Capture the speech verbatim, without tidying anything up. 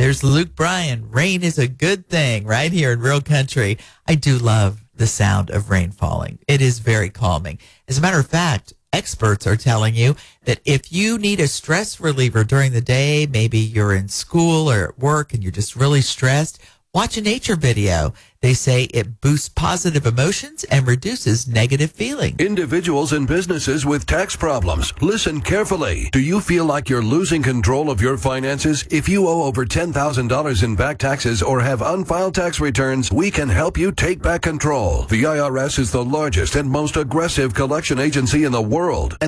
There's Luke Bryan. Rain is a good thing right here in Real Country. I do love the sound of rain falling. It is very calming. As a matter of fact, experts are telling you that if you need a stress reliever during the day, maybe you're in school or at work and you're just really stressed, watch a nature video. They say it boosts positive emotions and reduces negative feelings. Individuals and businesses with tax problems, listen carefully. Do you feel like you're losing control of your finances? If you owe over ten thousand dollars in back taxes or have unfiled tax returns, we can help you take back control. The I R S is the largest and most aggressive collection agency in the world.